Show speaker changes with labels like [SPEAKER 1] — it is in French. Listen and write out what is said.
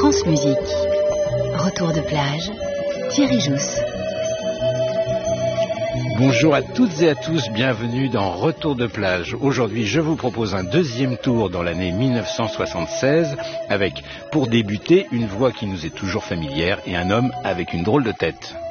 [SPEAKER 1] France Musique. Retour de plage, Thierry Jousse.
[SPEAKER 2] Bonjour à toutes et à tous, bienvenue dans Retour de plage. Aujourd'hui, je vous propose un deuxième tour dans l'année 1976 avec, pour débuter, une voix qui nous est toujours familière et un homme avec une drôle de tête.